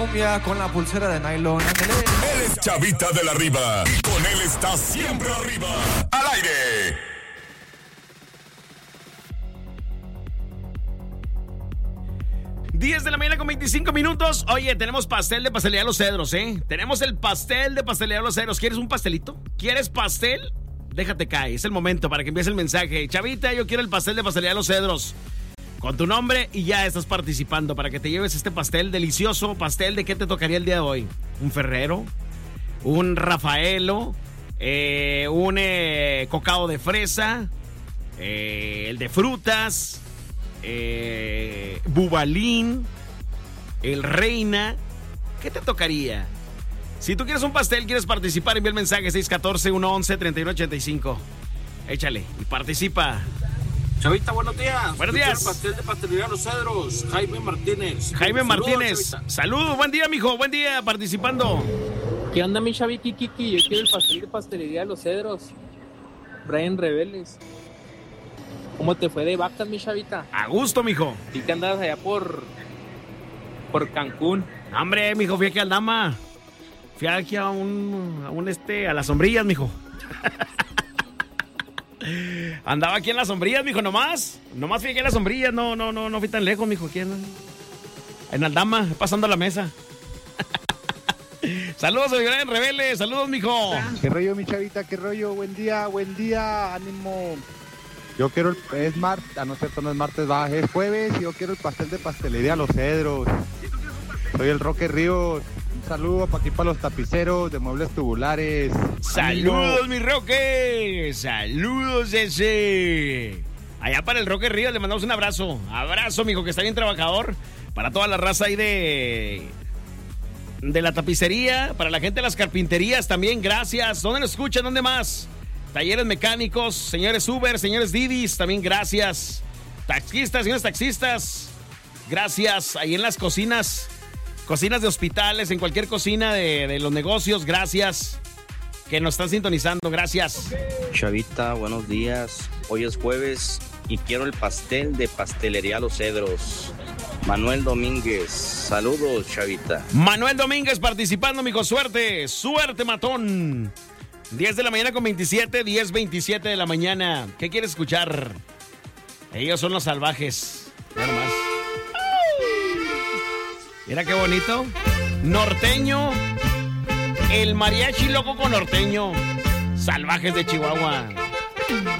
Con la pulsera de nylon. Él es Chavita de la Riva y con él está siempre arriba. ¡Al aire! Diez de la mañana con 25 minutos. Oye, tenemos pastel de Pastelería Los Cedros, ¿eh? Tenemos el pastel de Pastelería Los Cedros. ¿Quieres un pastelito? ¿Quieres pastel? Déjate caer. Es el momento para que envíes el mensaje. Chavita, yo quiero el pastel de Pastelería Los Cedros. Con tu nombre y ya estás participando para que te lleves este pastel delicioso. ¿Pastel de qué te tocaría el día de hoy? ¿Un Ferrero? ¿Un Rafaelo? ¿Un cocao de fresa? ¿El de frutas? ¿Bubalín? ¿El Reina? ¿Qué te tocaría? Si tú quieres un pastel, quieres participar, envía el mensaje 614-111-3185. Échale y participa. Chavita, buenos días. Buenos días. Pastel de Pastelería Los Cedros, Jaime Martínez. Jaime Martínez. Saludos, buen día, mijo. Buen día, participando. ¿Qué onda, mi Chavi Kiki? Yo quiero el pastel de Pastelería Los Cedros. Brian Rebeles. ¿Cómo te fue de vacas, mi Chavita? A gusto, mijo. ¿Y que andabas allá por Cancún? Hombre, mijo, fui aquí al Dama. Fui aquí a a las sombrillas, mijo. Andaba aquí en las sombrillas, mijo, nomás fui aquí en las sombrillas, no fui tan lejos, mijo, aquí en Aldama, pasando la mesa. Saludos a Brian Rebelde, saludos, mijo. ¿Qué rollo, mi Chavita? ¿Qué rollo? Buen día, ánimo. Yo quiero es martes, no es cierto, no es martes, es jueves y yo quiero el pastel de Pastelería Los Cedros. Soy el Roque Ríos. Un saludo para aquí para los tapiceros de muebles tubulares. Saludos, mi Roque. Saludos, ese. Allá para el Roque Ríos le mandamos un abrazo. Abrazo, mijo, que está bien trabajador. Para toda la raza ahí de la tapicería. Para la gente de las carpinterías también, gracias. ¿Dónde nos escuchan? ¿Dónde más? Talleres mecánicos, señores Uber, señores Didis, también gracias. Taxistas, señores taxistas, gracias. Ahí en las cocinas de hospitales, en cualquier cocina de los negocios, gracias. Que nos están sintonizando, gracias. Chavita, buenos días. Hoy es jueves y quiero el pastel de Pastelería Los Cedros. Manuel Domínguez, saludos, Chavita. Manuel Domínguez participando, mijo, suerte, matón. 10 de la mañana con 27, 10:27 de la mañana. ¿Qué quieres escuchar? Ellos son los salvajes. Mira nomás. Mira qué bonito. Norteño. El mariachi loco con norteño. Salvajes de Chihuahua.